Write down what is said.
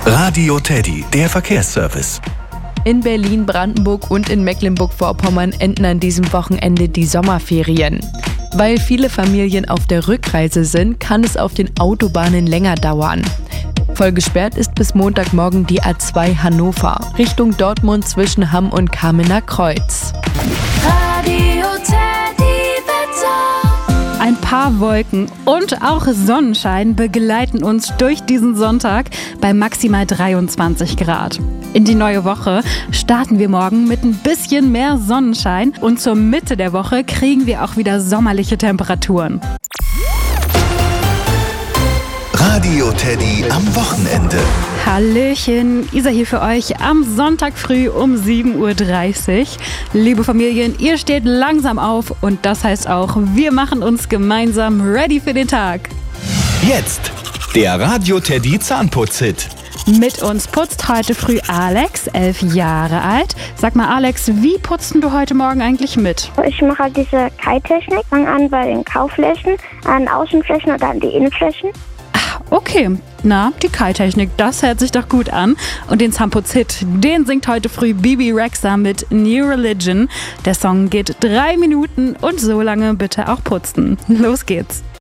Radio Teddy, der Verkehrsservice. In Berlin, Brandenburg und in Mecklenburg-Vorpommern enden an diesem Wochenende die Sommerferien. Weil viele Familien auf der Rückreise sind, kann es auf den Autobahnen länger dauern. Voll gesperrt ist bis Montagmorgen die A2 Hannover, Richtung Dortmund zwischen Hamm und Kamener Kreuz. Radio Teddy Wetter. Ein paar Wolken und auch Sonnenschein begleiten uns durch diesen Sonntag bei maximal 23 Grad. In die neue Woche starten wir morgen mit ein bisschen mehr Sonnenschein und zur Mitte der Woche kriegen wir auch wieder sommerliche Temperaturen. Radio Teddy am Wochenende. Hallöchen, Isa hier für euch am Sonntag früh um 7:30 Uhr. Liebe Familien, ihr steht langsam auf und das heißt auch, wir machen uns gemeinsam ready für den Tag. Jetzt der Radio Teddy Zahnputz-Hit. Mit uns putzt heute früh Alex, 11 Jahre alt. Sag mal Alex, wie putzt du heute Morgen eigentlich mit? Ich mache halt diese Kai-Technik, fange an bei den Kaufflächen, an Außenflächen und dann die Innenflächen. Okay, na, die Kai-Technik, das hört sich doch gut an. Und den Zahnputz-Hit, den singt heute früh Bibi Rexha mit New Religion. Der Song geht 3 Minuten und so lange bitte auch putzen. Los geht's.